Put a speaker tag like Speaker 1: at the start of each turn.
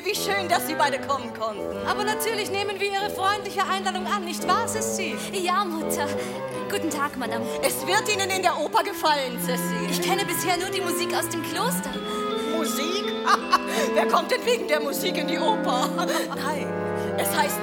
Speaker 1: wie schön, dass Sie beide kommen konnten.
Speaker 2: Aber natürlich nehmen wir Ihre freundliche Einladung an, nicht wahr, Cécile?
Speaker 3: Ja, Mutter. Guten Tag, Madame.
Speaker 1: Es wird Ihnen in der Oper gefallen, Cécile.
Speaker 3: Ich kenne bisher nur die Musik aus dem Kloster.
Speaker 1: Musik? Wer kommt denn wegen der Musik in die Oper? Nein, es heißt